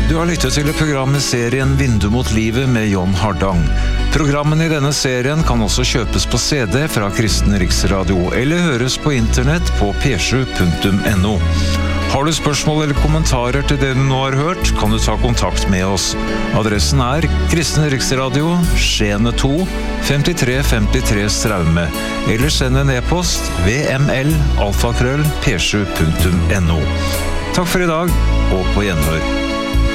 Du har lyttet til programmet serien Vindu mot livet med John Hardang. Programmene i denne serien kan også kjøpes på CD fra Kristen Riksradio eller høres på internett på p7.no. Har du spørsmål eller kommentarer til det du nå har hørt, kan du ta kontakt med oss. Adressen er Kristen Riksradio, Skjene 2, 5353 Straume, eller send en e-post vml@p7.no. Takk for i dag, og på gjenhør.